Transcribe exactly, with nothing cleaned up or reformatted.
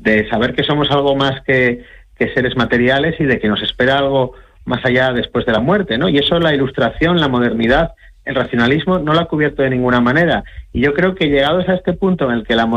de saber que somos algo más que, que seres materiales y de que nos espera algo más allá después de la muerte, ¿no? Y eso la ilustración, la modernidad, el racionalismo no lo ha cubierto de ninguna manera. Y yo creo que llegados a este punto en el que la